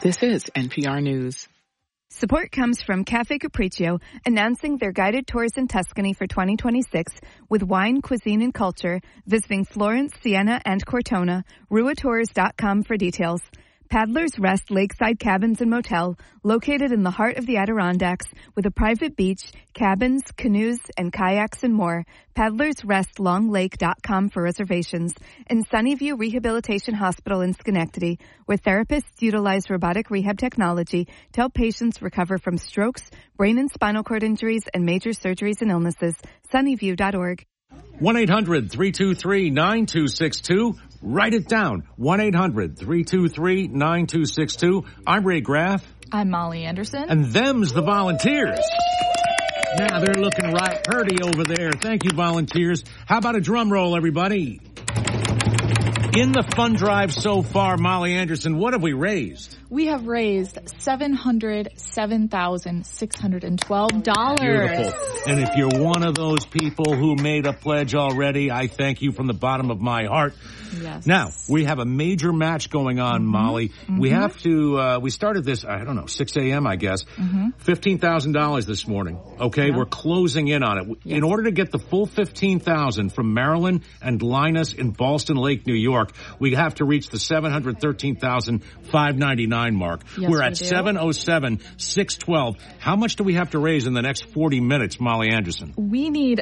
This is NPR News. Support comes from Cafe Capriccio, announcing their guided tours in Tuscany for 2026 with wine, cuisine, and culture, visiting Florence, Siena, and Cortona. ruatours.com for details. Paddler's Rest Lakeside Cabins and Motel, located in the heart of the Adirondacks, with a private beach, cabins, canoes, and kayaks and more. PaddlersRestLongLake.com for reservations. And Sunnyview Rehabilitation Hospital in Schenectady, where therapists utilize robotic rehab technology to help patients recover from strokes, brain and spinal cord injuries, and major surgeries and illnesses. Sunnyview.org. 1-800-323-9262. Write it down. 1-800-323-9262. I'm Ray Graff. I'm Molly Anderson. And them's the volunteers. Now they're looking right purty over there. Thank you, volunteers. How about a drum roll, everybody? In the fund drive so far, Molly Anderson, what have we raised? We have raised $707,612. Beautiful. And if you're one of those people who made a pledge already, I thank you from the bottom of my heart. Yes. Now, we have a major match going on, Molly. We have to, we started this, 6 a.m., I guess. $15,000 this morning. Okay, we're closing in on it. Yes. In order to get the full $15,000 from Marilyn and Linus in Ballston Lake, New York, we have to reach the $713,599 mark. Yes, we're at $707,612. How much do we have to raise in the next 40 minutes, Molly Anderson? We need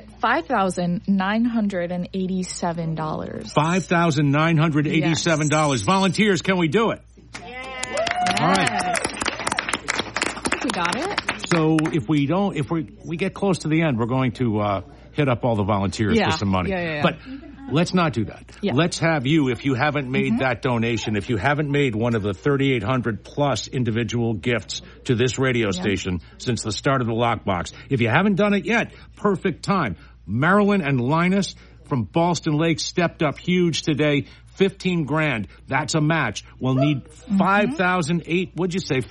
$5,987. $5,987. Yes. Volunteers, can we do it? Yes. All right. I think we got it. So if we get close to the end, we're going to hit up all the volunteers for some money. Yeah. But let's not do that. Yeah. Let's have you, if you haven't made that donation, if you haven't made one of the 3,800 plus individual gifts to this radio station since the start of the Lockbox, if you haven't done it yet, perfect time. Marilyn and Linus from Ballston Lake stepped up huge today. $15,000. That's a match. We'll need 5,008. What'd you say?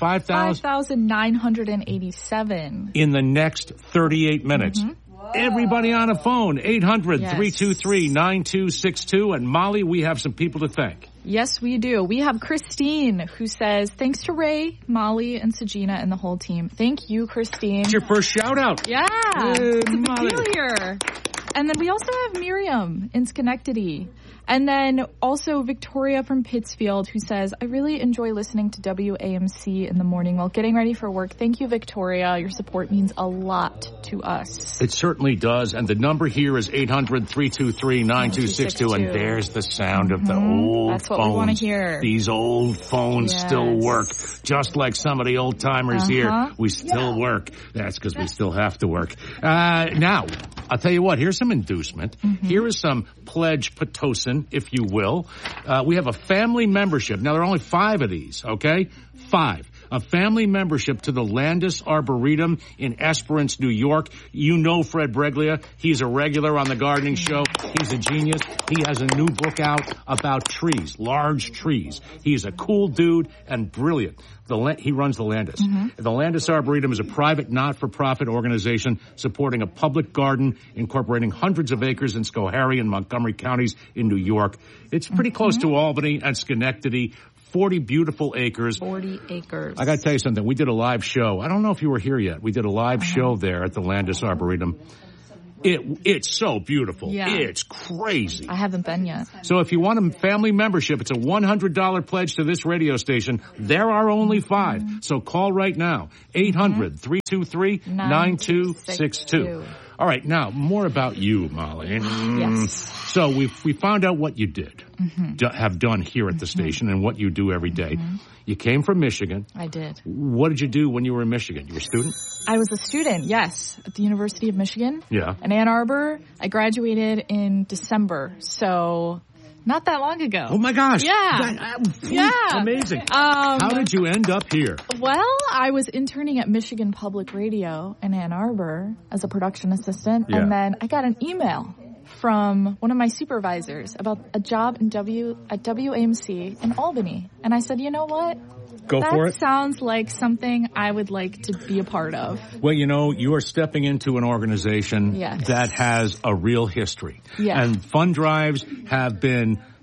5,987 in the next 38 minutes. Everybody on a phone, 800-323-9262. And Molly, we have some people to thank. Yes, we do. We have Christine, who says, thanks to Ray, Molly, and Sajina and the whole team. Thank you, Christine. It's your first shout out. Yeah. It's a big deal here. And then we also have Miriam in Schenectady. And then also Victoria from Pittsfield, who says, I really enjoy listening to WAMC in the morning while getting ready for work. Thank you, Victoria. Your support means a lot to us. It certainly does. And the number here is 800-323-9262. And there's the sound of the old That's what phones. we want to hear. These old phones still work. Just like some of the old timers here. We still work. That's because we still have to work. Now, I'll tell you what. Here's some inducement. Here is some pledge Pitocin, if you will. We have a family membership. Now, there are only 5 of these, okay? 5. A family membership to the Landis Arboretum in Esperance, New York. You know Fred Breglia. He's a regular on the gardening show. He's a genius. He has a new book out about trees, large trees. He's a cool dude and brilliant. He runs the Landis. The Landis Arboretum is a private, not-for-profit organization supporting a public garden incorporating hundreds of acres in Schoharie and Montgomery counties in New York. It's pretty close to Albany and Schenectady. 40 beautiful acres. 40 acres. I got to tell you something. We did a live show. I don't know if you were here yet. We did a live show there at the Landis Arboretum. It's so beautiful. Yeah. It's crazy. I haven't been yet. So if you want a family membership, it's a $100 pledge to this radio station. There are only 5. So call right now. 800-323-9262. All right, now, more about you, Molly. Yes. So we found out what you did, have done here at the station and what you do every day. You came from Michigan. I did. What did you do when you were in Michigan? You were a student? I was a student, yes, at the University of Michigan. Yeah. In Ann Arbor. I graduated in December, so not that long ago. Oh, my gosh. Yeah. Amazing. How did you end up here? Well, I was interning at Michigan Public Radio in Ann Arbor as a production assistant, and then I got an email from one of my supervisors about a job at WAMC in Albany. And I said, you know what? Go for it. That sounds like something I would like to be a part of. Well, you know, you are stepping into an organization that has a real history. Yeah. And fund drives have been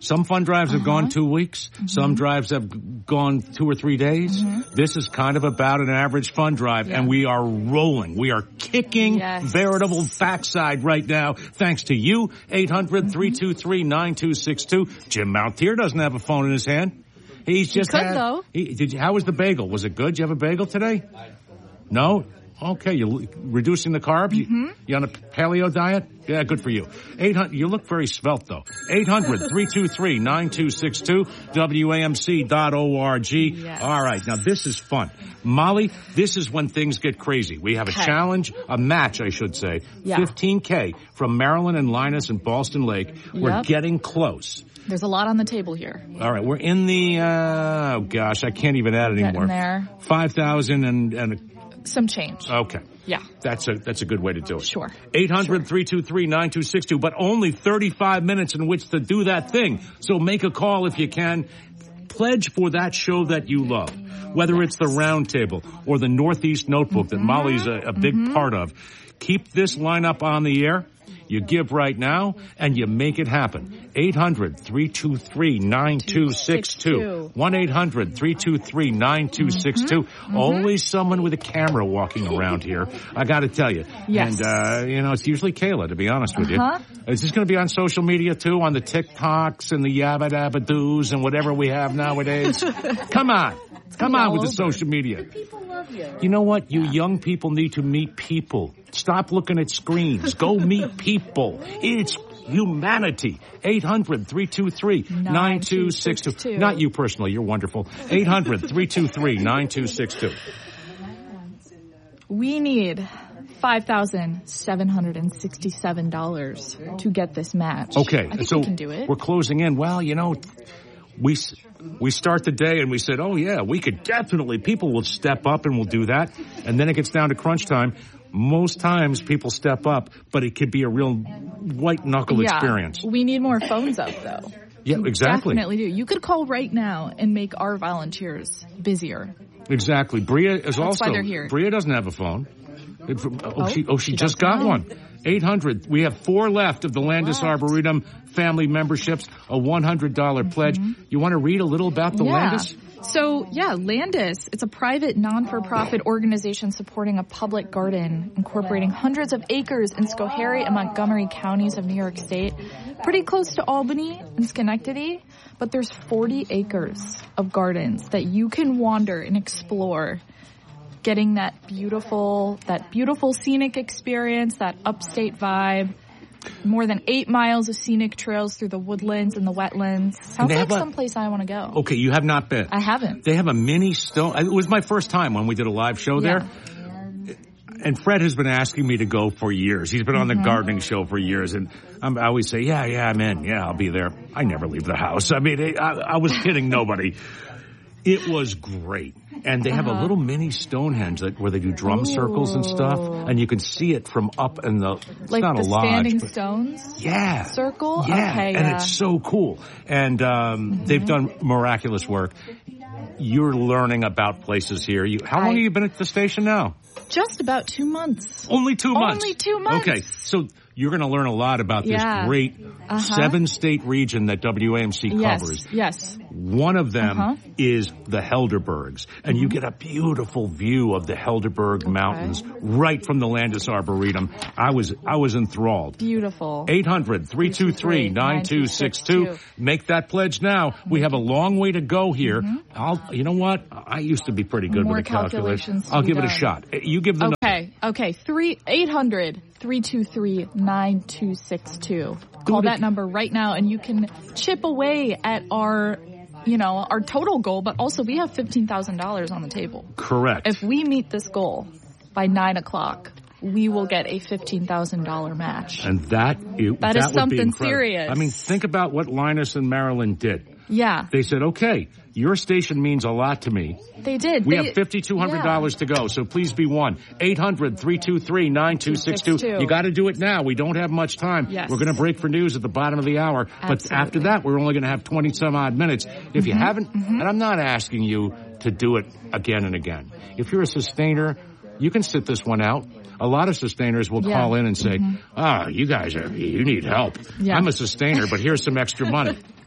Some fund drives have gone 2 weeks. Some drives have gone 2 or 3 days. This is kind of about an average fund drive, and we are rolling. We are kicking veritable backside right now, thanks to you. 800-323-9262. Jim Mountier doesn't have a phone in his hand. He's just though. How was the bagel? Was it good? Did you have a bagel today? No? Okay, you reducing the carbs? You on a paleo diet? Yeah, good for you. 800. You look very svelte, though. 800-323-9262, WAMC.org. Yes. All right, now this is fun. Molly, this is when things get crazy. We have a challenge, a match, I should say. Yeah. $15K from Marilyn and Linus and Boston Lake. We're getting close. There's a lot on the table here. All right, we're in the, I can't even add anymore. Getting there. 5,000 and some change. Okay. Yeah. That's a good way to do it. Sure. 800-323-9262, but only 35 minutes in which to do that thing. So make a call if you can. Pledge for that show that you love, whether it's the Round Table or the Northeast Notebook that Molly's a big part of. Keep this lineup on the air. You give right now, and you make it happen. 800-323-9262. 1-800-323-9262. Always someone with a camera walking around here. I got to tell you. Yes. And, it's usually Kayla, to be honest with you. Is this going to be on social media, too, on the TikToks and the yabba-dabba-doos and whatever we have nowadays? Come on. Come on with the social media. People love you. You know what? You young people need to meet people. Stop looking at screens. Go meet people. It's humanity. 800-323-9262. Not you personally. You're wonderful. 800-323-9262. We need $5,767 to get this match. Okay. I think so we can do it. We're closing in. Well, we start the day and we said, oh yeah, we could definitely, people will step up and we'll do that. And then it gets down to crunch time. Most times people step up, but it could be a real white knuckle experience. We need more phones up though. Yeah, exactly. Definitely do. You could call right now and make our volunteers busier. Exactly. Bria is That's why they're here. Bria doesn't have a phone. She just got one. 800. We have 4 left of the Landis Arboretum family memberships, a $100 pledge. You want to read a little about the Landis? So, Landis, it's a private, non-for-profit organization supporting a public garden, incorporating hundreds of acres in Schoharie and Montgomery counties of New York State, pretty close to Albany and Schenectady, but there's 40 acres of gardens that you can wander and explore, getting that beautiful scenic experience, that upstate vibe. More than 8 miles of scenic trails through the woodlands and the wetlands. Sounds like someplace I want to go. Okay, you have not been. I haven't. They have a mini stone. It was my first time when we did a live show there. And Fred has been asking me to go for years. He's been on the gardening show for years. And I always say, yeah, I'm in. Yeah, I'll be there. I never leave the house. I mean, I was kidding nobody. It was great. And they have a little mini Stonehenge where they do drum circles and stuff. And you can see it from up in the, it's like not the a lodge. Standing Stones circle? Yeah. Okay, and it's so cool. And they've done miraculous work. You're learning about places here. How long have you been at the station now? Just about 2 months. Only 2 months? Only 2 months. Okay, so you're going to learn a lot about this great 7-state region that WAMC covers. Yes. One of them is the Helderbergs, and you get a beautiful view of the Helderberg Mountains right from the Landis Arboretum. I was enthralled. Beautiful. 800-323-9262. Make that pledge now. We have a long way to go here. You know what? I used to be pretty good with a calculation. I'll give it a shot. You give the number. Okay. 800-323-9262. Call that number right now, and you can chip away at our total goal, but also we have $15,000 on the table. Correct. If we meet this goal by 9 o'clock, we will get a $15,000 match. And that is something serious. I mean, think about what Linus and Marilyn did. Yeah. They said, okay, your station means a lot to me. They did. We have $5,200 to go, so please be one. 800-323-9262. You got to do it now. We don't have much time. Yes. We're going to break for news at the bottom of the hour. Absolutely. But after that, we're only going to have 20-some-odd minutes. If you haven't, and I'm not asking you to do it again and again. If you're a sustainer, you can sit this one out. A lot of sustainers will call in and say, you guys, you need help. Yeah. I'm a sustainer, but here's some extra money.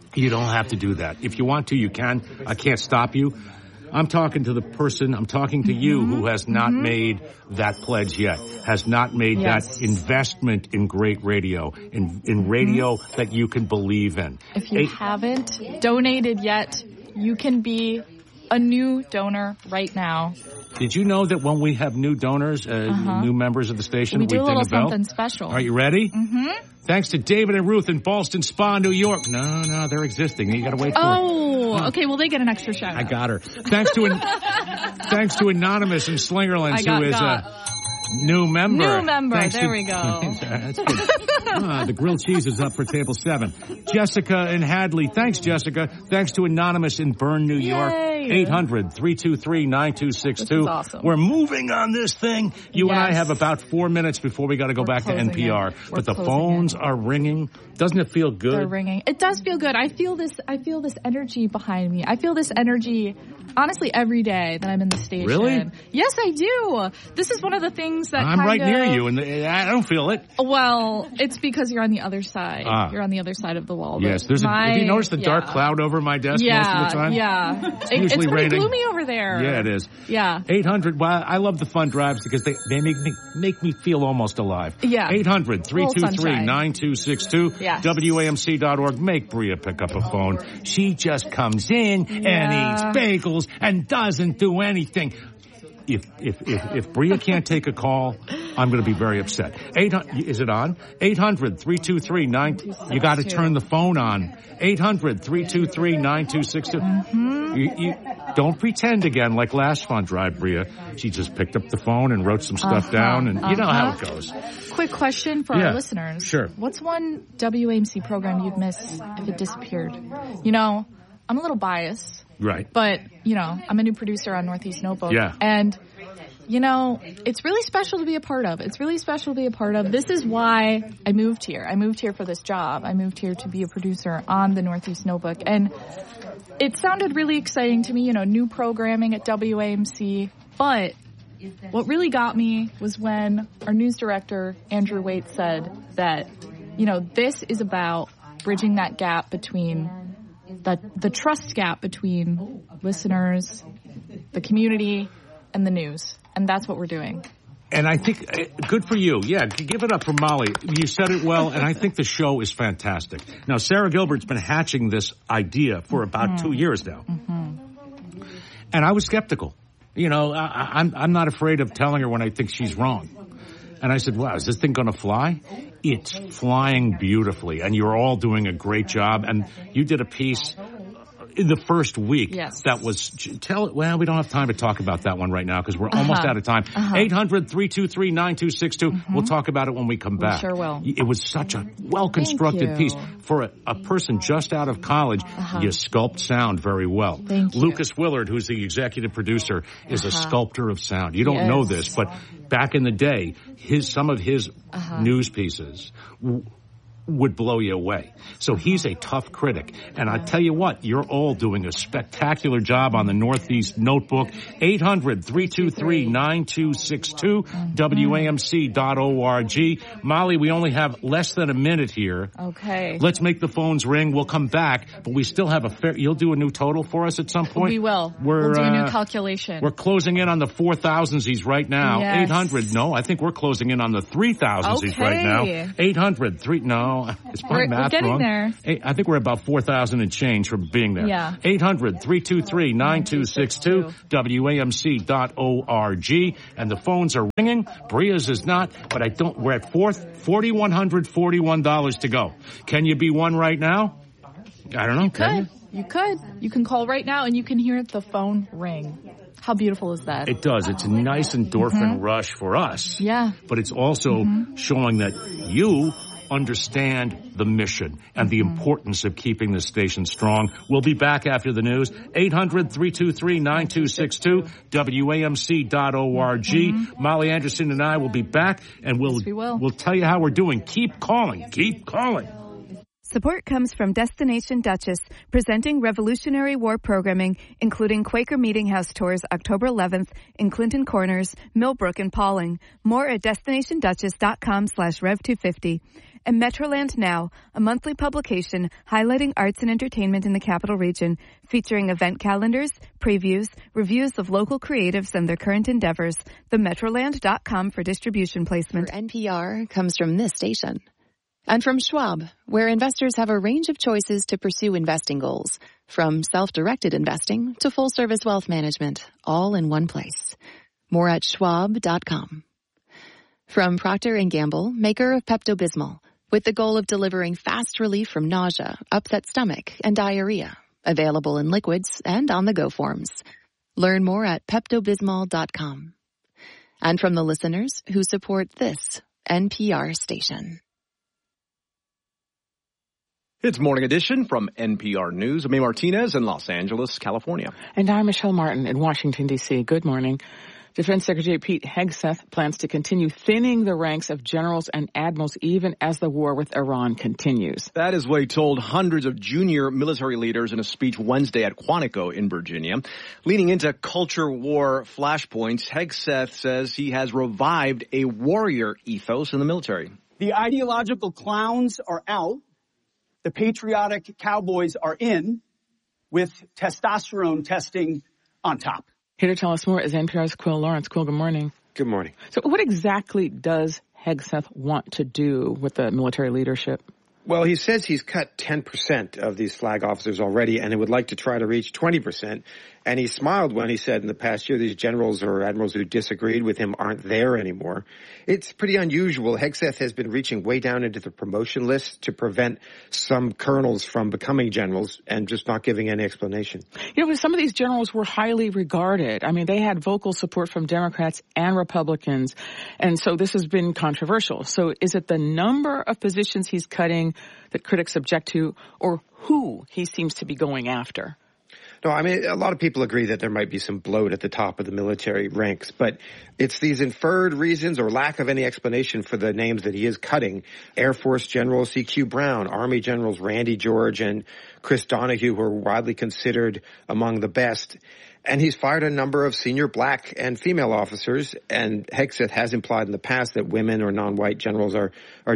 You don't have to do that. If you want to, you can. I can't stop you. I'm talking to the person, I'm talking to you who has not made that pledge yet, has not made that investment in great radio, in radio that you can believe in. If you haven't donated yet, you can be a new donor right now. Did you know that when we have new donors, new members of the station, we do a little ding a bell? Something special. Are you ready? Thanks to David and Ruth in Ballston Spa, New York. No, they're existing. You got to wait for it. Oh, okay. Well, they get an extra shout out. I got her. Thanks to Anonymous in Slingerlands, who is a new member. New member. There we go. That's good. The grilled cheese is up for table 7. Jessica in Hadley. Thanks, Jessica. Thanks to Anonymous in Bern, New York. 800-323-9262. This is awesome. We're moving on this thing. You and I have about 4 minutes before we got to go back to NPR. But the phones are ringing. Doesn't it feel good? They're ringing. It does feel good. I feel this energy behind me. I feel this energy, honestly, every day that I'm in the station. Really? Yes, I do. This is one of the things that I'm right near you, and I don't feel it. Well, it's because you're on the other side. You're on the other side of the wall. Yes. Have you noticed the dark cloud over my desk most of the time? Yeah. It's pretty raining. gloomy over there. Yeah, it is. Yeah. 800. Well, I love the fun drives because they make me feel almost alive. Yeah. 800-323-9262. Yes. WAMC.org. Make Bria pick up a phone. She just comes in and eats bagels and doesn't do anything. If Bria can't take a call, I'm going to be very upset. Is it on? 800-323-9262. You got to turn the phone on. 800-323-9262. You don't pretend again like last fun drive, Bria. She just picked up the phone and wrote some stuff down, and you know how it goes. Quick question for our listeners. Sure. What's one WAMC program you'd miss if it disappeared? You know, I'm a little biased. Right. But, you know, I'm a new producer on Northeast Notebook. Yeah. And, you know, it's really special to be a part of. It's really special to be a part of. This is why I moved here. I moved here for this job. I moved here to be a producer on the Northeast Notebook. And it sounded really exciting to me, you know, new programming at WAMC. But what really got me was when our news director, Andrew Waite, said that, you know, this is about bridging that gap between the trust gap between listeners, the community, and the news. And that's what we're doing. And I think, good for you. Yeah, give it up for Molly. You said it well, and I think the show is fantastic. Now, Sarah Gilbert's been hatching this idea for about 2 years now. And I was skeptical. You know, I'm not afraid of telling her when I think she's wrong. And I said, wow, is this thing going to fly? It's flying beautifully, and you're all doing a great job. And you did a piece in the first week that was, we don't have time to talk about that one right now because we're almost out of time. 800-323-9262. We'll talk about it when we come back. We sure will. It was such a well-constructed piece. For a person just out of college, you sculpt sound very well. Thank you. Lucas Willard, who's the executive producer, is a sculptor of sound. You don't know this, but back in the day, some of his news pieces would blow you away. So he's a tough critic. And I tell you what, you're all doing a spectacular job on the Northeast Notebook. 800-323-9262, WAMC.org. Molly, we only have less than a minute here. Okay. Let's make the phones ring. We'll come back, but we still have you'll do a new total for us at some point? We will. We'll do a new calculation. We're closing in on the 4,000s right now. Yes. 800, no, I think we're closing in on the 3,000s right now. 800, it's my math getting wrong. There. I think we're about 4,000 and change from being there. Yeah. 800-323-9262, WAMC.org. And the phones are ringing. Bria's is not, but we're at $4,141 to go. Can you be one right now? I don't know. You could. You can call right now and you can hear the phone ring. How beautiful is that? It does. It's a nice endorphin rush for us. Yeah. But it's also showing that you understand the mission and the importance of keeping the station strong. We'll be back after the news. 800-323-9262, WAMC.org. Molly Anderson and I will be back, and we'll tell you how we're doing. Keep calling. Keep calling. Support comes from Destination Duchess, presenting Revolutionary War programming, including Quaker Meeting House tours October 11th in Clinton Corners, Millbrook, and Pauling. More at destinationduchess.com/rev250. And Metroland Now, a monthly publication highlighting arts and entertainment in the capital region, featuring event calendars, previews, reviews of local creatives and their current endeavors. TheMetroland.com for distribution placement. For NPR comes from this station. And from Schwab, where investors have a range of choices to pursue investing goals, from self-directed investing to full-service wealth management, all in one place. More at schwab.com. From Procter & Gamble, maker of Pepto-Bismol, with the goal of delivering fast relief from nausea, upset stomach, and diarrhea. Available in liquids and on-the-go forms. Learn more at PeptoBismol.com. And from the listeners who support this NPR station. It's Morning Edition from NPR News. I'm Martinez in Los Angeles, California. And I'm Michelle Martin in Washington, D.C. Good morning. Defense Secretary Pete Hegseth plans to continue thinning the ranks of generals and admirals even as the war with Iran continues. That is what he told hundreds of junior military leaders in a speech Wednesday at Quantico in Virginia. Leading into culture war flashpoints, Hegseth says he has revived a warrior ethos in the military. The ideological clowns are out. The patriotic cowboys are in, with testosterone testing on top. Here to tell us more is NPR's Quill Lawrence. Quill, good morning. Good morning. So what exactly does Hegseth want to do with the military leadership? Well, he says he's cut 10% of these flag officers already, and he would like to try to reach 20%. And he smiled when he said in the past year these generals or admirals who disagreed with him aren't there anymore. It's pretty unusual. Hegseth has been reaching way down into the promotion list to prevent some colonels from becoming generals and just not giving any explanation. You know, some of these generals were highly regarded. I mean, they had vocal support from Democrats and Republicans. And so this has been controversial. So is it the number of positions he's cutting that critics object to, or who he seems to be going after? No, I mean, a lot of people agree that there might be some bloat at the top of the military ranks, but it's these inferred reasons or lack of any explanation for the names that he is cutting. Air Force General C.Q. Brown, Army Generals Randy George and Chris Donahue, who are widely considered among the best. And he's fired a number of senior black and female officers, and Hegseth has implied in the past that women or non-white generals are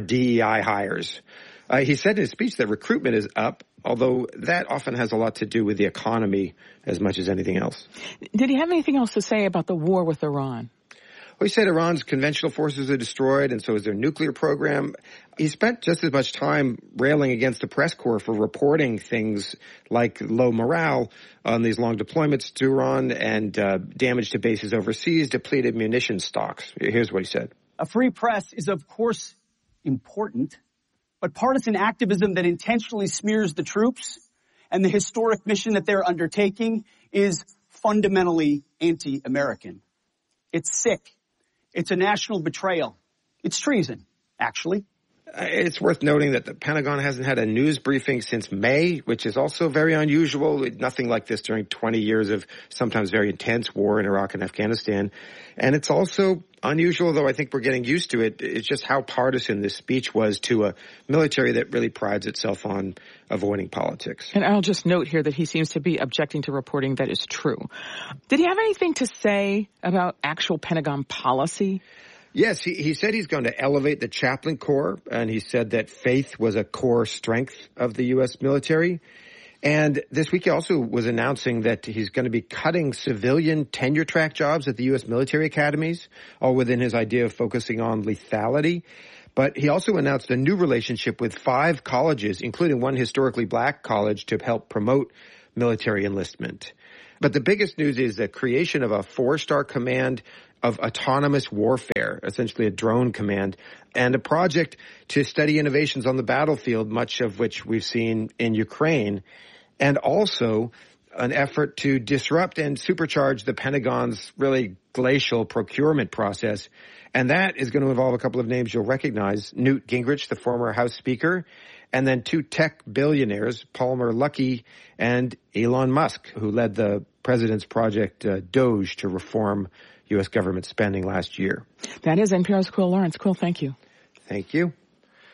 DEI hires. He said in his speech that recruitment is up, although that often has a lot to do with the economy as much as anything else. Did he have anything else to say about the war with Iran? Well, he said Iran's conventional forces are destroyed, and so is their nuclear program. He spent just as much time railing against the press corps for reporting things like low morale on these long deployments to Iran and damage to bases overseas, depleted munition stocks. Here's what he said. A free press is, of course, important, but partisan activism that intentionally smears the troops and the historic mission that they're undertaking is fundamentally anti-American. It's sick. It's a national betrayal. It's treason, actually. It's worth noting that the Pentagon hasn't had a news briefing since May, which is also very unusual. Nothing like this during 20 years of sometimes very intense war in Iraq and Afghanistan. And it's also unusual, though I think we're getting used to it. It's just how partisan this speech was to a military that really prides itself on avoiding politics. And I'll just note here that he seems to be objecting to reporting that is true. Did he have anything to say about actual Pentagon policy? Yes, he said he's going to elevate the chaplain corps, and he said that faith was a core strength of the U.S. military. And this week he also was announcing that he's going to be cutting civilian tenure track jobs at the U.S. military academies, all within his idea of focusing on lethality. But he also announced a new relationship with 5 colleges, including one historically black college, to help promote military enlistment. But the biggest news is the creation of a 4-star command of autonomous warfare, essentially a drone command, and a project to study innovations on the battlefield, much of which we've seen in Ukraine, and also an effort to disrupt and supercharge the Pentagon's really glacial procurement process. And that is going to involve a couple of names you'll recognize: Newt Gingrich, the former House Speaker, and then 2 tech billionaires, Palmer Luckey and Elon Musk, who led the president's project Doge to reform U.S. government spending last year. That is NPR's Quill Lawrence. Quill, thank you. Thank you.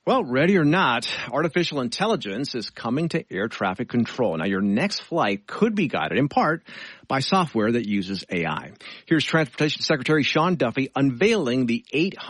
Well, ready or not, artificial intelligence is coming to air traffic control. Now, your next flight could be guided in part by software that uses AI. Here's Transportation Secretary Sean Duffy unveiling the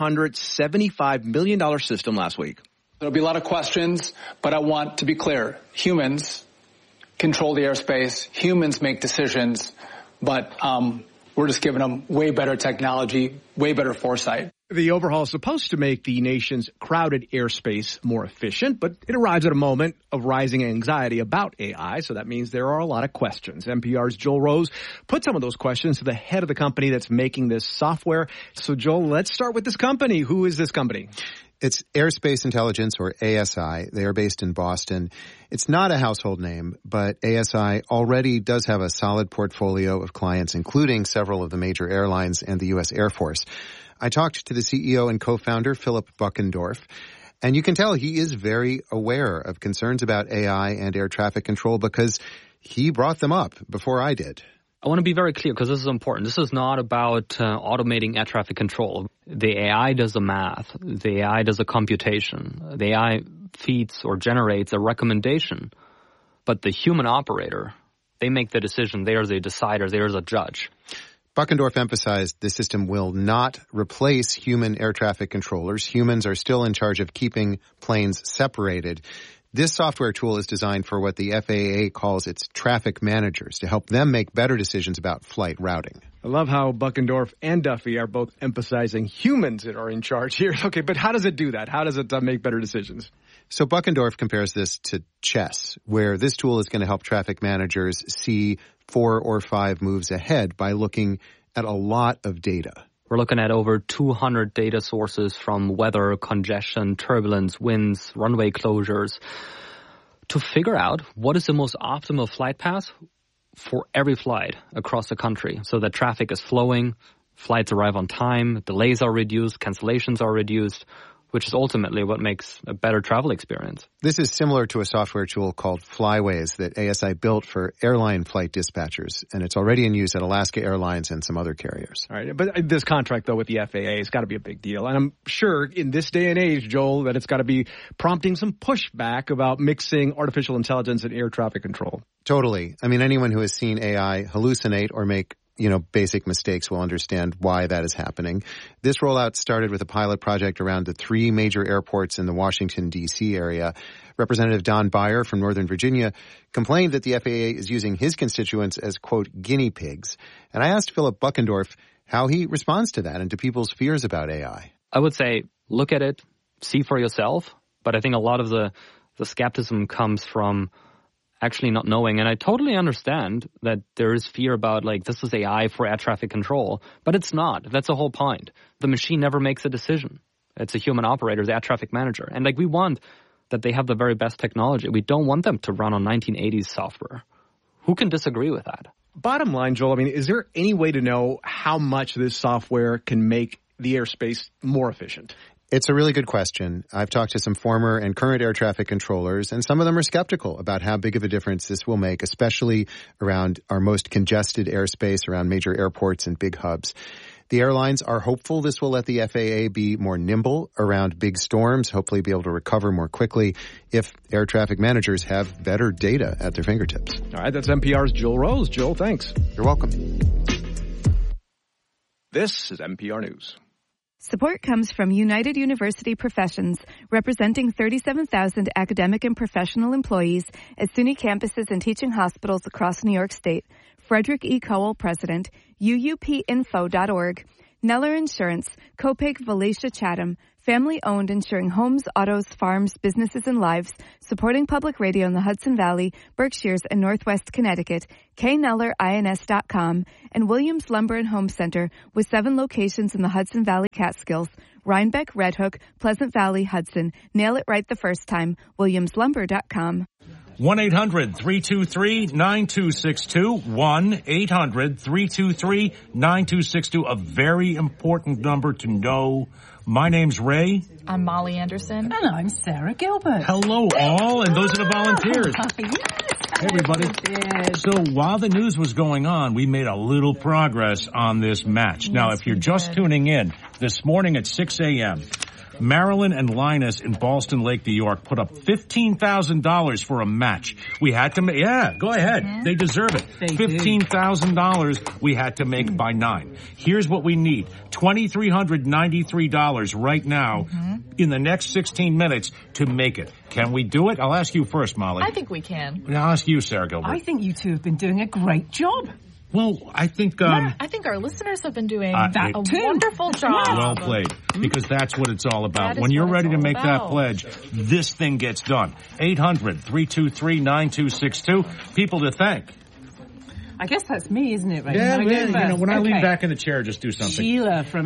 $875 million system last week. There'll be a lot of questions, but I want to be clear. Humans control the airspace. Humans make decisions, but we're just giving them way better technology, way better foresight. The overhaul is supposed to make the nation's crowded airspace more efficient, but it arrives at a moment of rising anxiety about AI, so that means there are a lot of questions. NPR's Joel Rose put some of those questions to the head of the company that's making this software. So, Joel, let's start with this company. Who is this company? It's Airspace Intelligence, or ASI. They are based in Boston. It's not a household name, but ASI already does have a solid portfolio of clients, including several of the major airlines and the U.S. Air Force. I talked to the CEO and co-founder, Philip Buckendorf, and you can tell he is very aware of concerns about AI and air traffic control because he brought them up before I did. I want to be very clear because this is important. This is not about automating air traffic control. The AI does the math. The AI does the computation. The AI feeds or generates a recommendation. But the human operator, they make the decision. They are the decider. They are the judge. Buckendorf emphasized the system will not replace human air traffic controllers. Humans are still in charge of keeping planes separated. This software tool is designed for what the FAA calls its traffic managers to help them make better decisions about flight routing. I love how Buckendorf and Duffy are both emphasizing humans that are in charge here. Okay, but how does it do that? How does it make better decisions? So Buckendorf compares this to chess, where this tool is going to help traffic managers see 4 or 5 moves ahead by looking at a lot of data. We're looking at over 200 data sources from weather, congestion, turbulence, winds, runway closures to figure out what is the most optimal flight path for every flight across the country so that traffic is flowing, flights arrive on time, delays are reduced, cancellations are reduced, which is ultimately what makes a better travel experience. This is similar to a software tool called Flyways that ASI built for airline flight dispatchers, and it's already in use at Alaska Airlines and some other carriers. All right, but this contract, though, with the FAA has got to be a big deal. And I'm sure in this day and age, Joel, that it's got to be prompting some pushback about mixing artificial intelligence and air traffic control. Totally. I mean, anyone who has seen AI hallucinate or make basic mistakes will understand why that is happening. This rollout started with a pilot project around the 3 major airports in the Washington, D.C. area. Representative Don Beyer from Northern Virginia complained that the FAA is using his constituents as, quote, guinea pigs. And I asked Philip Buckendorf how he responds to that and to people's fears about AI. I would say, look at it, see for yourself. But I think a lot of the skepticism comes from actually not knowing. And I totally understand that there is fear about, this is AI for air traffic control. But it's not. That's the whole point. The machine never makes a decision. It's a human operator, the air traffic manager. And, we want that they have the very best technology. We don't want them to run on 1980s software. Who can disagree with that? Bottom line, Joel, is there any way to know how much this software can make the airspace more efficient? It's a really good question. I've talked to some former and current air traffic controllers, and some of them are skeptical about how big of a difference this will make, especially around our most congested airspace, around major airports and big hubs. The airlines are hopeful this will let the FAA be more nimble around big storms, hopefully be able to recover more quickly if air traffic managers have better data at their fingertips. All right, that's NPR's Joel Rose. Joel, thanks. You're welcome. This is NPR News. Support comes from United University Professions, representing 37,000 academic and professional employees at SUNY campuses and teaching hospitals across New York State. Frederick E. Cowell, President, UUPinfo.org. Neller Insurance, Copeg Valatia Chatham, family-owned, insuring homes, autos, farms, businesses, and lives, supporting public radio in the Hudson Valley, Berkshires, and Northwest Connecticut, knellerins.com, and Williams Lumber and Home Center, with 7 locations in the Hudson Valley Catskills, Rhinebeck, Red Hook, Pleasant Valley, Hudson. Nail it right the first time, williamslumber.com. 1-800-323-9262, 1-800-323-9262, a very important number to know. My name's Ray. I'm Molly Anderson. And I'm Sarah Gilbert. Hello, all, and those are the volunteers. Yes. Hey, everybody. So while the news was going on, we made a little progress on this match. Now, if you're just tuning in, this morning at 6 a.m., Marilyn and Linus in Ballston Lake, New York put up $15,000 for a match. We had to make, go ahead. Mm-hmm. They deserve it. $15,000 we had to make by 9. Here's what we need. $2,393 right now in the next 16 minutes to make it. Can we do it? I'll ask you first, Molly. I think we can. I'll ask you, Sarah Gilbert. I think you two have been doing a great job. Well, I think... I think our listeners have been doing a wonderful job. Well played, because that's what it's all about. When you're ready to make that pledge, this thing gets done. 800-323-9262. People to thank. I guess that's me, isn't it? Right? Yeah, when I lean back in the chair, just do something. Sheila from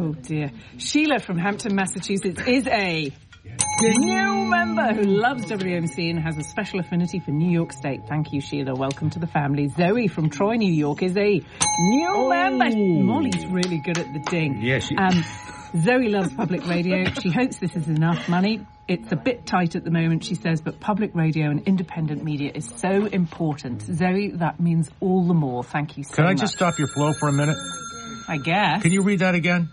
Hampton, Massachusetts is a new member who loves WMC and has a special affinity for New York State. Thank you, Sheila. Welcome to the family. Zoe from Troy, New York is a new member. Molly's really good at the ding. Yes. Zoe loves public radio. She hopes this is enough money. It's a bit tight at the moment, she says, but public radio and independent media is so important. Zoe, that means all the more. Thank you so much. Can I just stop your flow for a minute? I guess. Can you read that again?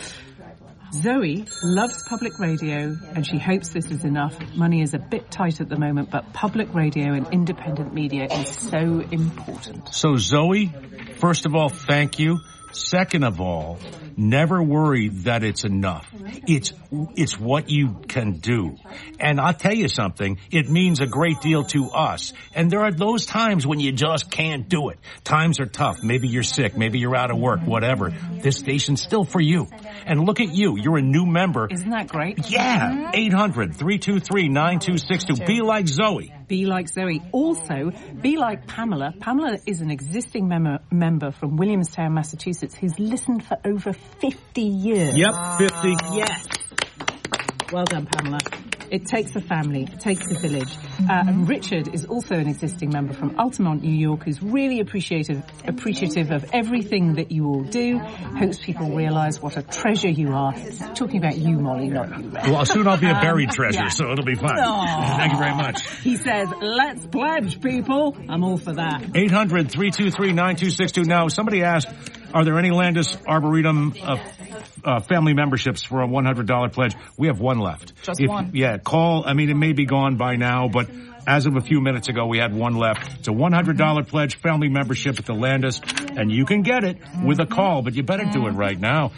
Zoe loves public radio, and she hopes this is enough. Money is a bit tight at the moment, but public radio and independent media is so important. So, Zoe, first of all, thank you. Second of all, never worry that it's enough. It's what you can do. And I'll tell you something, it means a great deal to us. And there are those times when you just can't do it. Times are tough. Maybe you're sick. Maybe you're out of work, whatever. This station's still for you. And look at you. You're a new member. Isn't that great? Yeah. 800-323-9262. Be like Zoe. Be like Zoe. Also, be like Pamela. Pamela is an existing member from Williamstown, Massachusetts, who's listened for over 50 years. Yep, 50. Yes. Well done, Pamela. It takes a family. It takes a village. And Richard is also an existing member from Altamont, New York, who's really appreciative of everything that you all do. Hopes people realize what a treasure you are. Talking about you, Molly, not you, Red. Well, soon I'll be a buried treasure, so it'll be fine. Thank you very much. He says, let's pledge, people. I'm all for that. 800-323-9262. Now, somebody asked, are there any Landis Arboretum family memberships for a $100 pledge? We have one left. Just one. Yeah, call. I mean, it may be gone by now, but as of a few minutes ago, we had one left. It's a $100 pledge family membership at the Landis, and you can get it with a call, but you better do it right now.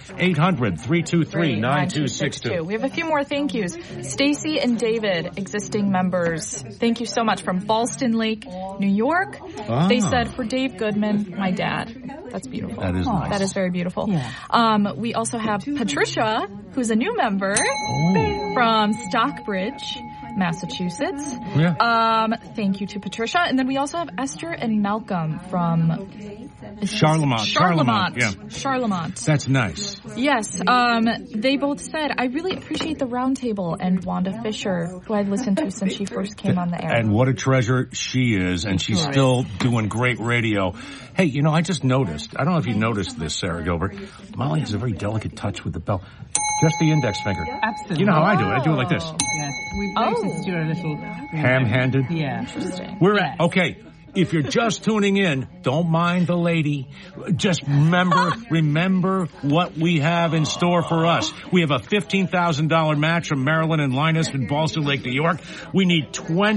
800-323-9262. We have a few more thank yous. Stacy and David, existing members. Thank you so much from Ballston Lake, New York. They said, for Dave Goodman, my dad. That's beautiful. That is nice. That is very beautiful. Yeah. We also have Patricia, who's a new member from Stockbridge, Massachusetts. Yeah. Thank you to Patricia. And then we also have Esther and Malcolm from Charlemont. Yeah. Charlemont. That's nice. Yes. They both said, I really appreciate the roundtable and Wanda Fisher, who I've listened to since she first came on the air. And what a treasure she is, and she's still doing great radio. Hey, you know, I just noticed, I don't know if you noticed this, Sarah Gilbert, Molly has a very delicate touch with the bell. Just the index finger. Absolutely. You know how I do it. I do it like this. Yes. We've noticed you're a little... Ham-handed? Yeah. Interesting. Okay. If you're just tuning in, don't mind the lady. Just remember what we have in store for us. We have a $15,000 match from Marilyn and Linus in Ballston Lake, New York. We need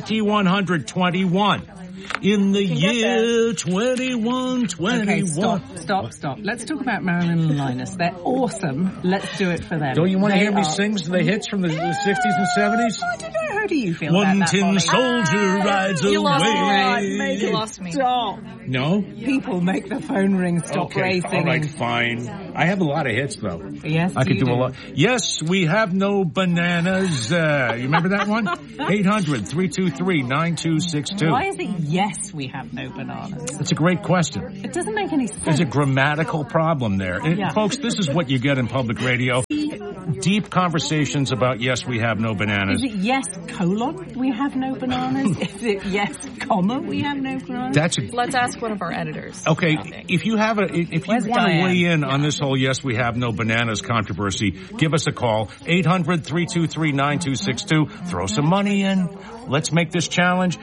2,121. In the year 2121. Okay, stop. Let's talk about Marilyn and Linus. They're awesome. Let's do it for them. Don't you want to hear me sing the hits from the 60s and 70s? I don't know. How do you feel One about that? tin soldier rides away. You lost me. Stop. No? People make the phone ring stop racing. All right, fine. I have a lot of hits, though. Yes, I could do a lot. Yes, we have no bananas. You remember that one? 800-323-9262. Why is it yes, we have no bananas? It's a great question. It doesn't make any sense. There's a grammatical problem there. Yeah. Folks, this is what you get in public radio. Deep conversations about yes, we have no bananas. Is it yes, we have no bananas? Is it yes, we have no bananas? Let's ask one of our editors. Okay, if you want to weigh in on this whole yes, we have no bananas controversy, give us a call. 800-323-9262. Throw some money in. Let's make this challenge.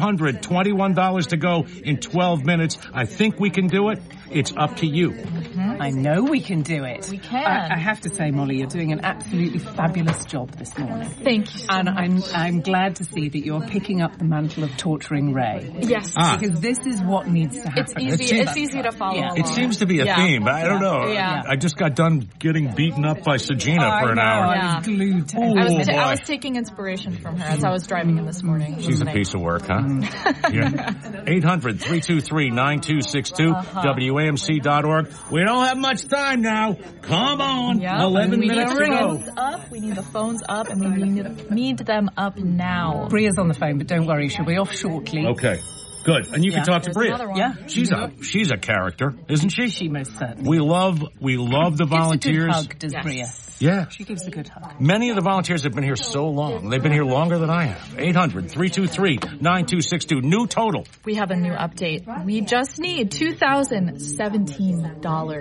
$2,121 to go in 12 minutes. I think we can do it. It's up to you. I know we can do it. We can. I have to say, Molly, you're doing an absolutely fabulous job this morning. Thank you so much. I'm glad to see that you're picking up the mantle of torturing Ray. Yes. Because this is what needs to happen. It's easy to follow along. It seems to be a theme. I don't know. Yeah. I just got done getting beaten up by Sajina for an hour. I was glued to I was taking inspiration from her as I was driving in this morning. She's a piece of work, huh? Yeah. 800-323-9262, WAMC.org. We don't have much time now. Come on. 11 minutes to go. We need the phones up, and we need them up now. Bria's on the phone, but don't worry, she'll be off shortly. Okay. Good. And you can talk to Bria. Yeah. She's a character, isn't she? She most certainly. We love the volunteers. Gives a good hug, does Bria. Yeah. She gives a good hug. Many of the volunteers have been here so long. They've been here longer than I have. 800-323-9262. New total. We have a new update. We just need $2,017.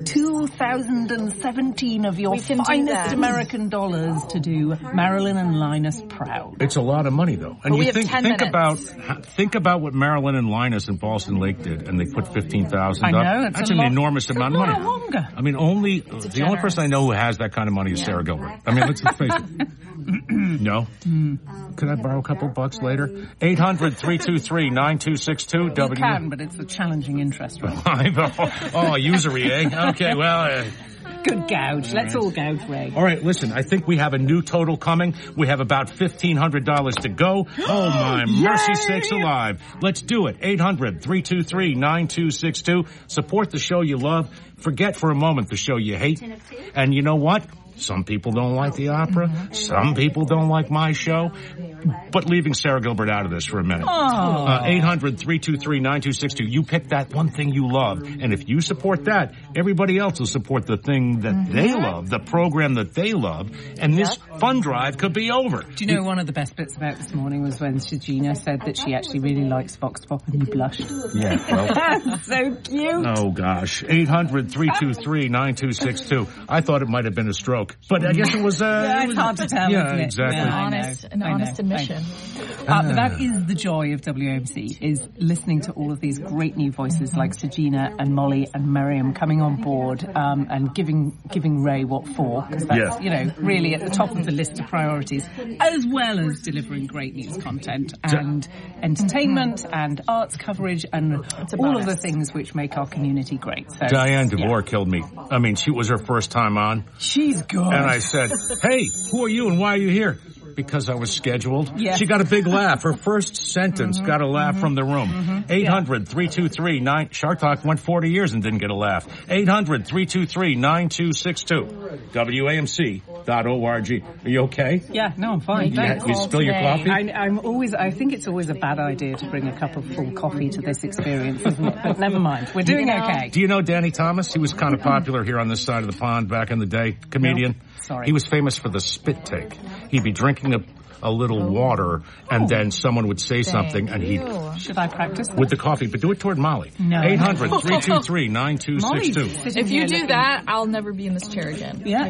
2,017 of your finest American dollars to do Marilyn and Linus proud. It's a lot of money, though. And but you think about what Marilyn and Linus in Boston Lake did, and they put $15,000 up. I know. That's an enormous amount of money. Longer. I mean, the only person I know who has that kind of money is Sarah Gilbert. I mean, let's face it. No? Could I borrow a couple bucks later? 800-323-9262. You can, but it's a challenging interest rate. Usury, eh? Okay, well... Good gouge. Let's all gouge, Ray. All right, listen, I think we have a new total coming. We have about $1,500 to go. Oh, my mercy sakes alive. Let's do it. 800-323-9262. Support the show you love. Forget for a moment the show you hate. And you know what? Some people don't like the opera. Some people don't like my show. But leaving Sarah Gilbert out of this for a minute. 800-323-9262. You pick that one thing you love. And if you support that, everybody else will support the thing that they love, the program that they love. And this fund drive could be over. Do you know one of the best bits about this morning was when Sajina said that she actually really likes Vox Pop and you blushed? Yeah, well. That's so cute. Oh, gosh. 800-323-9262. I thought it might have been a stroke. But I guess it was... it's hard to tell, yeah, isn't it? Exactly. An honest admission. But that is the joy of WAMC, is listening to all of these great new voices like Sajina and Molly and Miriam coming on board and giving Ray what for, because that's, really at the top of the list of priorities, as well as delivering great news content and entertainment and arts coverage and all of the things which make our community great. So, Diane DeVore killed me. I mean, she was her first time on. She's good. And I said, hey, who are you and why are you here? Because I was scheduled. Yes. She got a big laugh. Her first sentence got a laugh from the room. 800-323-9... Shark Talk went 40 years and didn't get a laugh. 800-323-9262. WAMC.org. Are you okay? Yeah, no, I'm fine. You spill your coffee? I think it's always a bad idea to bring a cup of full coffee to this experience, isn't it? But never mind. We're doing okay. Do you know Danny Thomas? He was kind of popular here on this side of the pond back in the day. Comedian. No. Sorry. He was famous for the spit take. He'd be drinking a little water, and then someone would say something, and he'd... Should I practice that? With the coffee, but do it toward Molly. No. 800-323-9262. If you do that, I'll never be in this chair again. Yeah.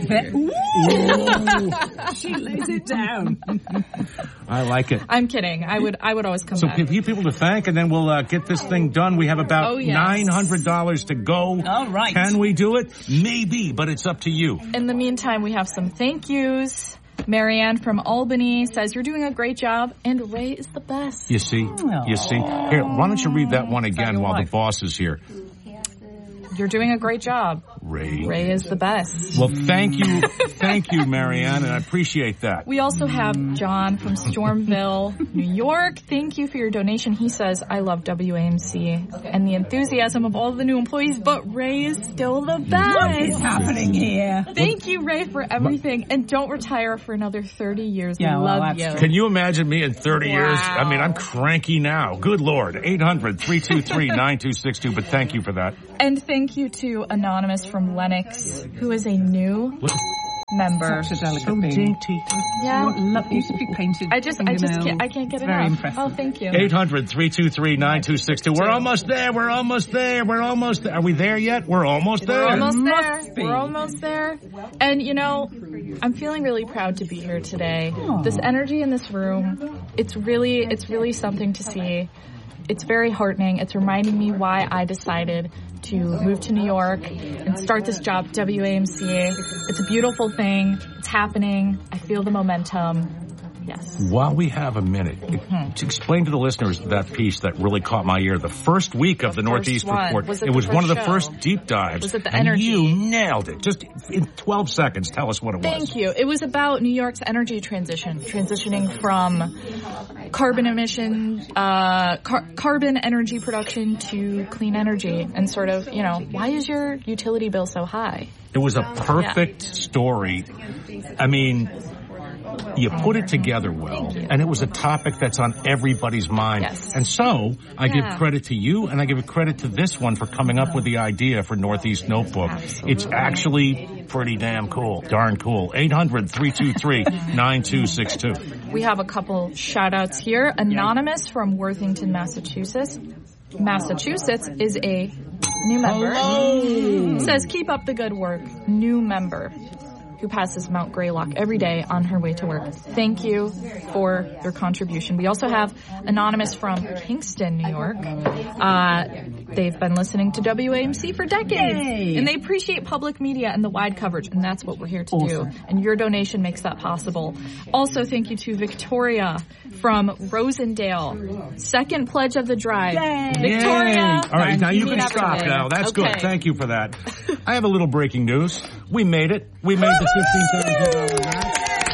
She lays it down. I like it. I'm kidding. I would always come back. So a few people to thank, and then we'll get this thing done. We have about $900 to go. All right. Can we do it? Maybe, but it's up to you. In the meantime, we have some thank yous. Marianne from Albany says, you're doing a great job, and Ray is the best. You see? Here, why don't you read that one again while the boss is here? You're doing a great job. Ray is the best. Well, thank you, Marianne, and I appreciate that. We also have John from Stormville, New York. Thank you for your donation. He says, I love WAMC and the enthusiasm of all the new employees, but Ray is still the best. What is happening here? Thank you, Ray, for everything, and don't retire for another 30 years. We love you. Can you imagine me in 30 years? I mean, I'm cranky now. Good Lord. 800-323-9262, but thank you for that. And thank you to Anonymous from Lennox, who is a new member. Such a delicate thing. Yeah. Beautifully painted. I can't get it Very off. impressive. Oh, thank you. 800-323-9262. We're almost there. Are we there yet? We're almost there. We're almost there. And, I'm feeling really proud to be here today. Aww. This energy in this room, it's really something to see. It's very heartening. It's reminding me why I decided to move to New York and start this job, WAMC. It's a beautiful thing. It's happening. I feel the momentum. Yes. While we have a minute, to explain to the listeners that piece that really caught my ear, the first week of the Northeast Report, it was one of the first deep dives. Was it the and energy? You nailed it. Just in 12 seconds, tell us what it was. Thank you. It was about New York's energy transitioning from carbon emission, carbon energy production to clean energy, and sort of, why is your utility bill so high? It was a perfect story. I mean, you put it together well, and it was a topic that's on everybody's mind. Yes. And so, I give credit to you, and I give credit to this one for coming up with the idea for Northeast Notebook. Absolutely. It's actually pretty damn cool. Darn cool. 800-323-9262. We have a couple shout-outs here. Anonymous from Worthington, Massachusetts. Massachusetts is a new member. Hello. Says, keep up the good work. New member who passes Mount Greylock every day on her way to work. Thank you for your contribution. We also have Anonymous from Kingston, New York. They've been listening to WAMC for decades. Yay. And they appreciate public media and the wide coverage, and that's what we're here to do. And your donation makes that possible. Also, thank you to Victoria from Rosendale. Second pledge of the drive. Yay. Victoria. Yay. All right, now you can never stop did. now. That's Okay. good. Thank you for that. I have a little breaking news. We made it. We made the $15,000 match.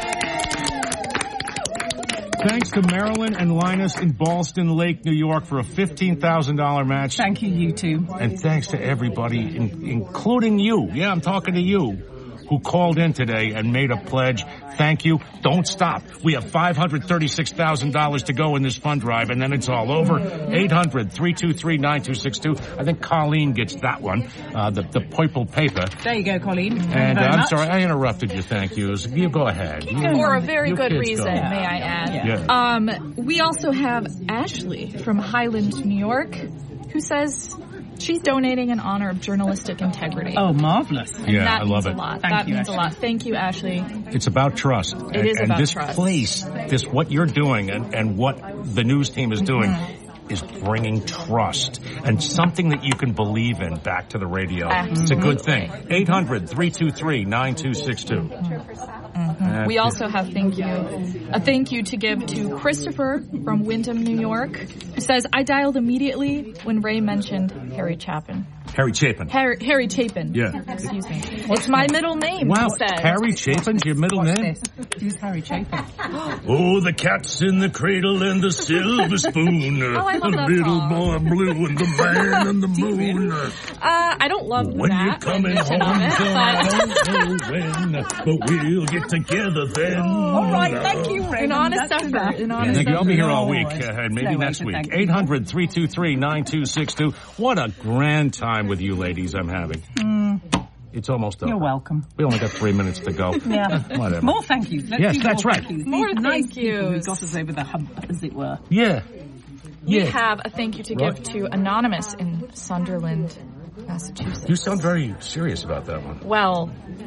Thanks to Marilyn and Linus in Ballston Lake, New York, for a $15,000 match. Thank you, you two. And thanks to everybody, including you. Yeah, I'm talking to you, who called in today and made a pledge. Thank you. Don't stop. We have $536,000 to go in this fund drive, and then it's all over. 800-323-9262. I think Colleen gets that one, the purple paper. There you go, Colleen. And I'm much. sorry, I interrupted you. Thank you. You go ahead. For a very You good kids reason, go. may I add. Yeah. We also have Ashley from Highland, New York, who says she's donating in honor of journalistic integrity. Oh, marvelous. And Yeah, that I love means it. a lot. Thank That you, means a lot. Thank you, Ashley. It's about trust. It is about this trust. place, what you're doing and what the news team is doing is bringing trust and something that you can believe in back to the radio. It's a good thing. 800-323-9262. We also have a thank you to give to Christopher from Windham, New York, who says, I dialed immediately when Ray mentioned Harry Chapin. Harry Chapin. Harry Chapin. Yeah. Excuse me. It's my middle name, Wow, he said. Harry Chapin's your middle name? Who's Harry Chapin? Oh, the cat's in the cradle and the silver spoon. Oh, I love the that little song. boy blue and the man and the moon. I don't love When that you're coming rendition home, of it, I but don't know when, but we'll get together then. All right, thank you, Ray. an honest effort. An honest Thank you. I'll be here all No week, worries. and maybe No next worries, week. thank you. 800-323-9262. What a grand time with you ladies I'm having. It's almost over. You're welcome. We only got 3 minutes to go. Yeah. Whatever. More thank yous. Let's Yes, do that's more right. Thank yous. More These nice thank people who yous. got us over the hump, as it were. Yeah. We Yeah. have a thank you to give to Anonymous in Sunderland, Massachusetts. You sound very serious about that one. Well,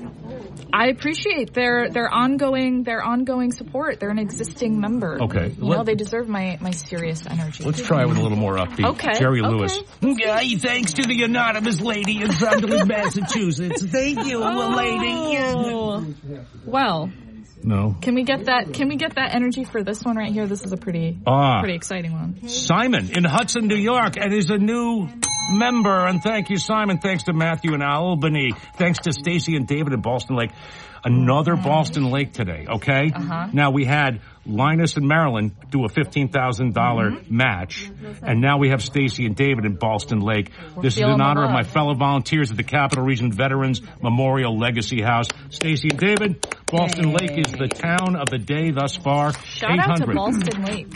I appreciate their ongoing support. They're an existing member. Okay. They deserve my serious energy. Let's try with a little more upbeat. Okay, Jerry okay. Lewis. Okay, thanks to the anonymous lady in Sunderland, Massachusetts. Thank you, lady. Oh. Well, No. can we get that energy for this one right here? This is a pretty exciting one. Simon in Hudson, New York, and is a new member. And thank you, Simon. Thanks to Matthew in Albany. Thanks to Stacy and David in Ballston Lake. Another Ballston Lake today, okay? Now we had Linus and Marilyn do a $15,000 match, and now we have Stacy and David in Ballston Lake. This is in honor of my fellow volunteers at the Capital Region Veterans Memorial Legacy House. Stacy and David, Ballston Lake is the town of the day thus far. Shout out to Ballston Lake.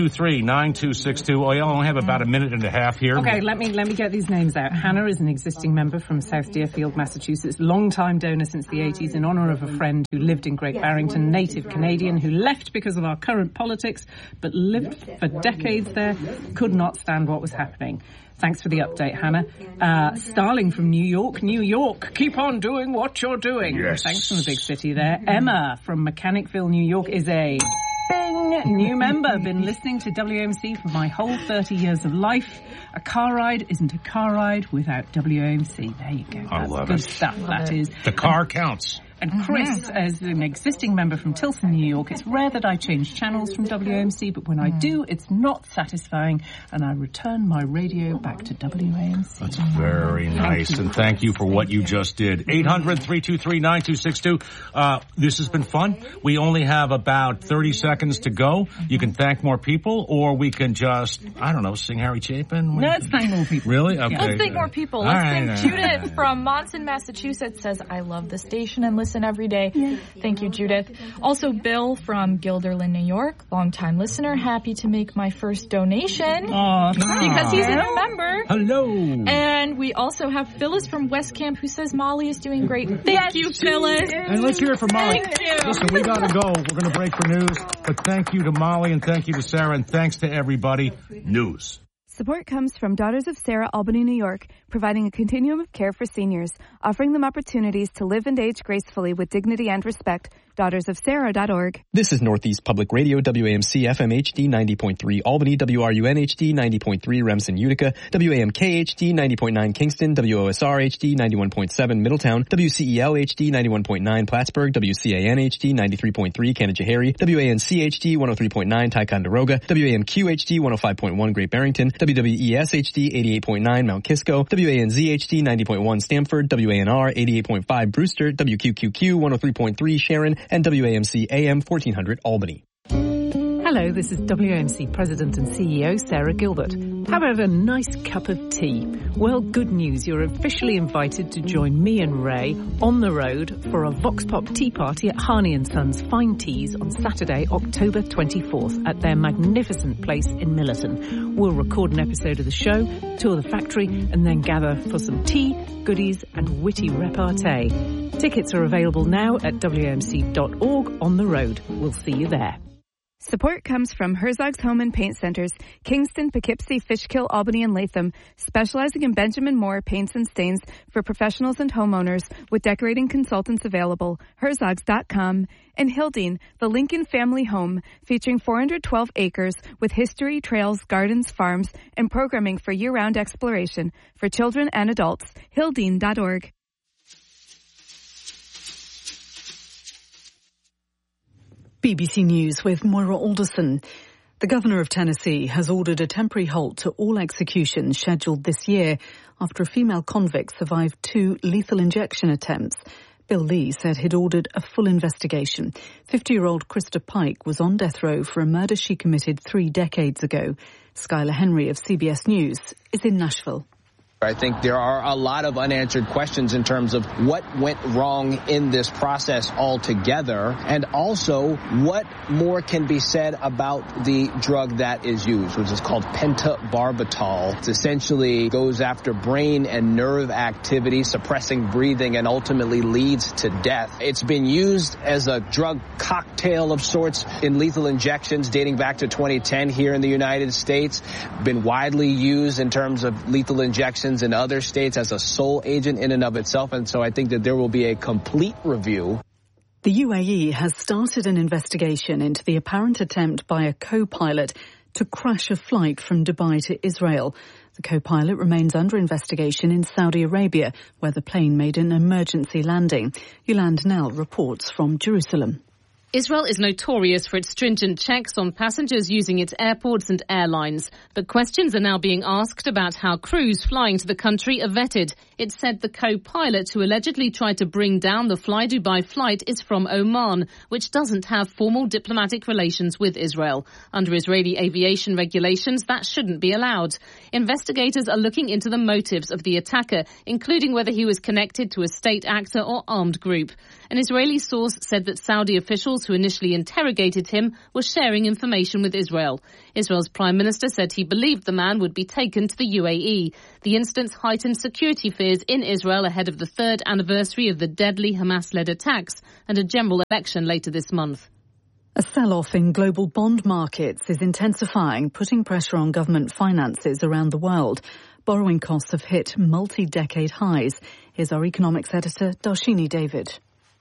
323-9262. Oh, I only have about a minute and a half here. Okay, let me get these names out. Hannah is an existing member from South Deerfield, Massachusetts, long-time donor since the 80s in honor of a friend who lived in Great Barrington, native Canadian, who left because of our current politics, but lived for decades there, could not stand what was happening. Thanks for the update, Hannah. Starling from New York, keep on doing what you're doing. Yes. Thanks from the big city there. Emma from Mechanicville, New York is a bing Ding! New member. Been listening to WAMC for my whole 30 years of life. A car ride isn't a car ride without WAMC. There you go. I love good it. Stuff. That is. The car counts. And Chris, as an existing member from Tilson, New York, it's rare that I change channels from WAMC, but when I do, it's not satisfying, and I return my radio back to WAMC. That's very nice, and thank you for what you just did. 800-323-9262. This has been fun. We only have about 30 seconds to go. You can thank more people, or we can just, I don't know, sing Harry Chapin. No, let's thank more people. Really? Okay. Let's thank more people. Let's thank Judith from Monson, Massachusetts, says, I love the station and listen every day. Yes. Thank you, Judith. Also, Bill from Guilderland, New York, longtime listener, happy to make my first donation because he's a new member. Hello. And we also have Phyllis from West Camp who says Molly is doing great. Thank you, Phyllis. And let's hear it from Molly. Thank you. Listen, we gotta go. We're gonna break for news. But thank you to Molly and thank you to Sarah and thanks to everybody. News. Support comes from Daughters of Sarah, Albany, New York, providing a continuum of care for seniors, offering them opportunities to live and age gracefully with dignity and respect. DaughtersofSarah.org. This is Northeast Public Radio, WAMC FM HD 90.3 Albany, WRUN HD 90.3 Remsen, Utica, WAMK HD 90.9 Kingston, WOSR HD 91.7 Middletown, WCEL HD 91.9 Plattsburgh, WCAN HD 93.3 Canajoharie, WANC HD 103.9 Ticonderoga, WAMQ HD 105.1 Great Barrington, WWES HD 88.9 Mount Kisco, WANZ HD 90.1 Stamford, WANR 88.5 Brewster, WQQQ 103.3 Sharon, and WAMC AM 1400 Albany. Hello, this is WAMC President and CEO Sarah Gilbert. How about a nice cup of tea? Well, good news. You're officially invited to join me and Ray on the road for a Vox Pop tea party at Harney & Sons Fine Teas on Saturday, October 24th at their magnificent place in Millerton. We'll record an episode of the show, tour the factory, and then gather for some tea, goodies, and witty repartee. Tickets are available now at WAMC.org on the road. We'll see you there. Support comes from Herzog's Home and Paint Centers, Kingston, Poughkeepsie, Fishkill, Albany, and Latham, specializing in Benjamin Moore paints and stains for professionals and homeowners with decorating consultants available, herzogs.com. And Hildene, the Lincoln family home, featuring 412 acres with history, trails, gardens, farms, and programming for year-round exploration for children and adults, hildene.org. BBC News with Moira Alderson. The Governor of Tennessee has ordered a temporary halt to all executions scheduled this year after a female convict survived 2 lethal injection attempts. Bill Lee said he'd ordered a full investigation. 50-year-old Krista Pike was on death row for a murder she committed 3 decades ago. Skylar Henry of CBS News is in Nashville. I think there are a lot of unanswered questions in terms of what went wrong in this process altogether, and also what more can be said about the drug that is used, which is called pentobarbital. It essentially goes after brain and nerve activity, suppressing breathing, and ultimately leads to death. It's been used as a drug cocktail of sorts in lethal injections dating back to 2010 here in the United States, been widely used in terms of lethal injections in other states as a sole agent in and of itself, and so I think that there will be a complete review. The UAE has started an investigation into the apparent attempt by a co-pilot to crash a flight from Dubai to Israel. The co-pilot remains under investigation in Saudi Arabia, where the plane made an emergency landing. Yolande Nell reports from Jerusalem. Israel is notorious for its stringent checks on passengers using its airports and airlines. But questions are now being asked about how crews flying to the country are vetted. It said the co-pilot who allegedly tried to bring down the Fly Dubai flight is from Oman, which doesn't have formal diplomatic relations with Israel. Under Israeli aviation regulations, that shouldn't be allowed. Investigators are looking into the motives of the attacker, including whether he was connected to a state actor or armed group. An Israeli source said that Saudi officials who initially interrogated him were sharing information with Israel. Israel's Prime Minister said he believed the man would be taken to the UAE. The instance heightened security fears in Israel ahead of the 3rd anniversary of the deadly Hamas-led attacks and a general election later this month. A sell-off in global bond markets is intensifying, putting pressure on government finances around the world. Borrowing costs have hit multi-decade highs. Here's our economics editor, Darshini David.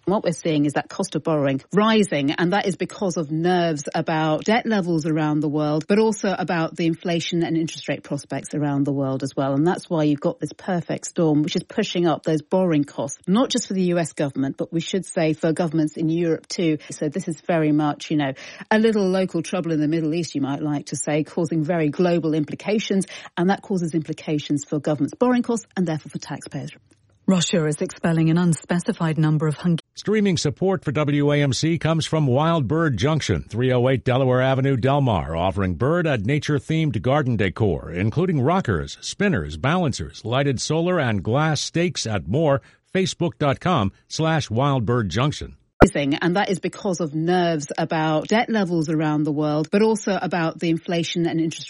What we're seeing is that cost of borrowing rising, and that is because of nerves about debt levels around the world, but also about the inflation and interest rate prospects around the world as well. And that's why you've got this perfect storm, which is pushing up those borrowing costs, not just for the US government, but we should say for governments in Europe too. So this is very much, a little local trouble in the Middle East, you might like to say, causing very global implications, and that causes implications for governments' borrowing costs and therefore for taxpayers. Russia is expelling an unspecified number of Hungarian. Streaming support for WAMC comes from Wild Bird Junction, 308 Delaware Avenue, Del Mar, offering bird and nature-themed garden decor, including rockers, spinners, balancers, lighted solar and glass stakes and more. Facebook.com/WildBirdJunction. And that is because of nerves about debt levels around the world, but also about the inflation and interest